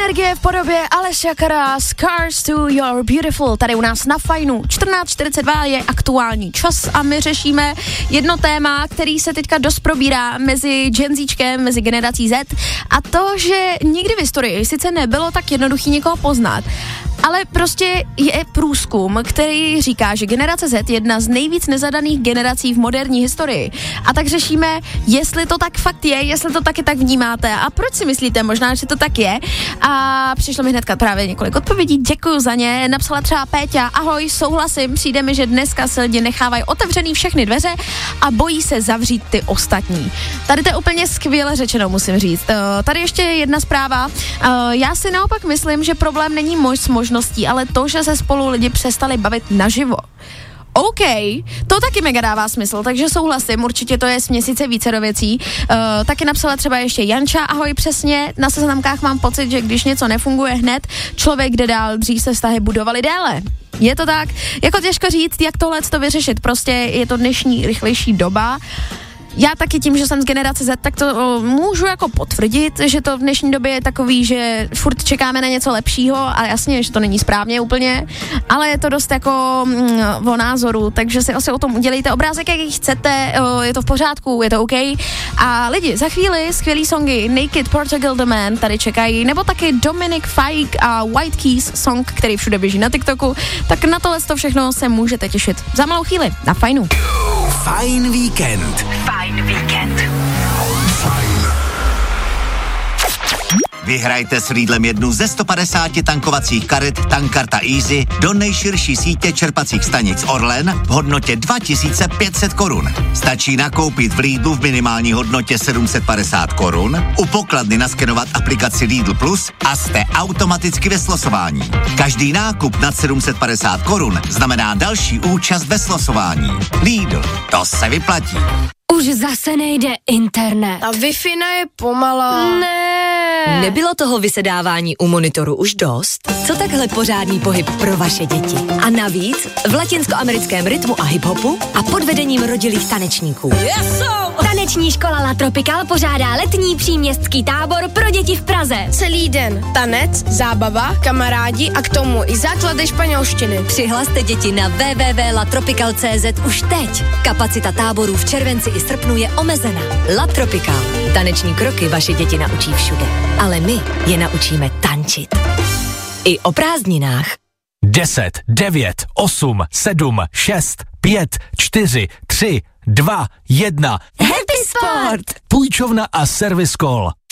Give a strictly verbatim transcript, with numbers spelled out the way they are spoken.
energie v podobě Aleša Cara, Scars to Your Beautiful, tady u nás na Fajnu. čtrnáct čtyřicet dva je aktuální čas a my řešíme jedno téma, který se teďka dost probírá mezi Genzíčkem, mezi generací Z, a to, že nikdy v historii sice nebylo tak jednoduchý někoho poznat, ale prostě je průzkum, který říká, že generace Z je jedna z nejvíc nezadaných generací v moderní historii. A tak řešíme, jestli to tak fakt je, jestli to taky tak vnímáte a proč si myslíte, možná, že to tak je. A přišlo mi hnedka právě několik odpovědí, děkuju za ně. Napsala třeba Péťa, ahoj, souhlasím, přijde mi, že dneska se lidi nechávají otevřený všechny dveře a bojí se zavřít ty ostatní. Tady to je úplně skvěle řečeno, musím říct. Tady ještě jedna zpráva. Já si naopak myslím, že problém není moc možností, ale to, že se spolu lidi přestali bavit naživo. OK, to taky mega dává smysl, takže souhlasím, určitě to je směsice více do věcí. Uh, taky napsala třeba ještě Janča, ahoj, přesně, na seznamkách mám pocit, že když něco nefunguje hned, člověk jde dál, dřív se vztahy budovaly déle. Je to tak, jako těžko říct, jak tohle to vyřešit, prostě je to dnešní rychlejší doba. Já taky tím, že jsem z generace Z, tak to o, můžu jako potvrdit, že to v dnešní době je takový, že furt čekáme na něco lepšího a jasně, že to není správně úplně, ale je to dost jako mm, o názoru, takže si asi o tom udělejte obrázek, jaký chcete, o, je to v pořádku, je to OK. A lidi, za chvíli skvělý songy Naked Portugal The Man tady čekají, nebo taky Dominic Fike a White Keys song, který všude běží na TikToku, tak na tohle to všechno se můžete těšit za malou chvíli na Fajnu. Fajn víkend. Fajn víkend. Vyhrajte s Lidlem jednu ze sto padesáti tankovacích karet Tankarta Easy do nejširší sítě čerpacích stanic Orlen v hodnotě dva tisíce pět set korun. Stačí nakoupit v Lidlu v minimální hodnotě sedm set padesát korun, u pokladny naskenovat aplikaci Lidl Plus a jste automaticky ve slosování. Každý nákup nad sedm set padesát korun znamená další účast ve slosování. Lidl, to se vyplatí. Už zase nejde internet. Ta Wi-Fi je pomalá. Ne. Nebylo toho vysedávání u monitoru už dost? Co takhle pořádný pohyb pro vaše děti? A navíc v latinskoamerickém rytmu a hiphopu a pod vedením rodilých tanečníků. Yeso! Taneční škola La Tropical pořádá letní příměstský tábor pro děti v Praze. Celý den tanec, zábava, kamarádi a k tomu i základy španělštiny. Přihlaste děti na w w w tečka la tropical tečka c z už teď. Kapacita táborů v červenci i srpnu je omezena. La Tropical. Taneční kroky vaše děti naučí všude. Ale my je naučíme tančit. I o prázdninách. deset, devět, osm, sedm, šest, pět, čtyři, tři, dva, jedna. Happy Sport! Půjčovna a Service Call.